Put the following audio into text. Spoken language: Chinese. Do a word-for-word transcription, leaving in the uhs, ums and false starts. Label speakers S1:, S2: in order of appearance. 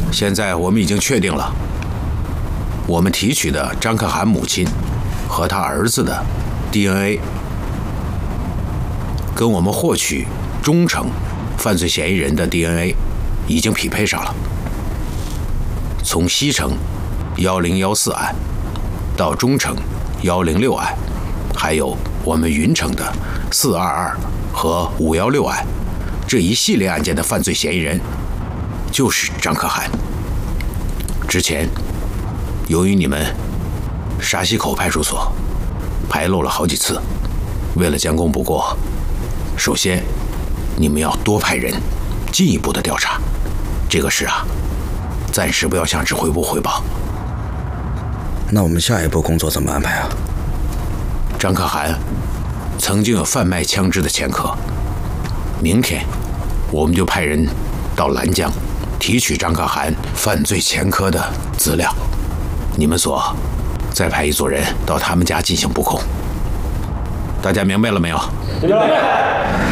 S1: 现在我们已经确定了，我们提取的张可汗母亲和他儿子的 D N A， 跟我们获取中城犯罪嫌疑人的 D N A 已经匹配上了。从西城一零一四案到中城一零六案，还有我们云城的四二二和五一六案，这一系列案件的犯罪嫌疑人就是张可汗。之前由于你们沙溪口派出所排漏了好几次，为了将功补过，首先你们要多派人进一步的调查这个事啊，暂时不要向指挥部汇报。
S2: 那我们下一步工作怎么安排啊？
S1: 张可汗曾经有贩卖枪支的前科，明天我们就派人到兰江提取张可汗犯罪前科的资料，你们所再派一组人到他们家进行布控。大家明白了没有？明白。